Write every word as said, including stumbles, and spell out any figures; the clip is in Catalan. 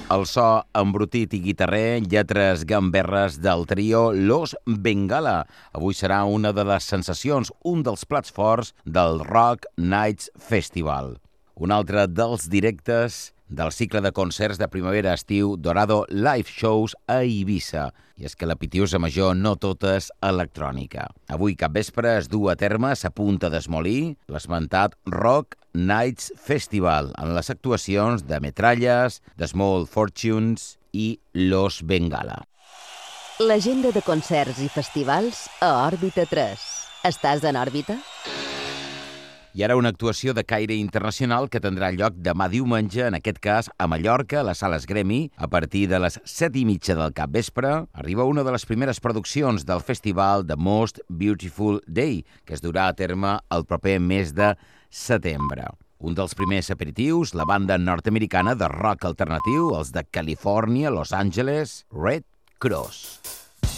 El so embrutit i guitarrer, lletres gamberres del trio Los Bengala. Avui serà una de les sensacions, un dels plats forts del Rock Nights Festival. Un altre dels directes del cicle de concerts de primavera-estiu Dorado Live Shows a Eivissa. I és que la Pitiusa Major no tot és electrònica. Avui capvespre es du a terme, s'apunta a desmolir, l'esmentat Rock Nights Festival, en les actuacions de Metralles, The Small Fortunes i Los Bengala. L'agenda de concerts i festivals a Òrbita tres. Estàs en òrbita? I ara una actuació de caire internacional que tindrà lloc demà diumenge, en aquest cas a Mallorca, a les Sales Gremi. A partir de les set i mitja del capvespre arriba una de les primeres produccions del festival The Most Beautiful Day, que es durà a terme el proper mes de setembre. Un dels primers aperitius, la banda nord-americana de rock alternatiu, els de Califòrnia, Los Angeles, Red Cross.